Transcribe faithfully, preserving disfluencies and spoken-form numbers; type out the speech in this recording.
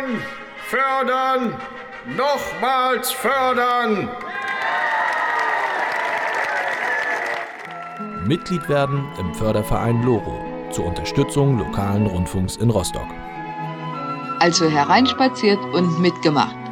Fördern, fördern, nochmals fördern! Mitglied werden im Förderverein Loro zur Unterstützung lokalen Rundfunks in Rostock. Also hereinspaziert und mitgemacht.